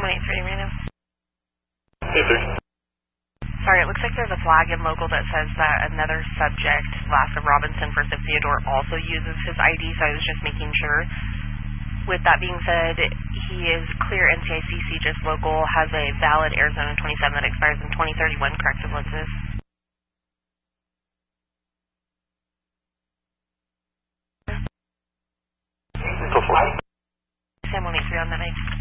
183 Reno. Hey, sir. Sorry, it looks like there's a flag in local that says that another subject, last of Robinson, first of Theodore, also uses his ID, so I was just making sure. With that being said, he is clear NCICC, just local, has a valid Arizona 27 that expires in 2031, corrective lenses. Go for it. Sam 183 on that night.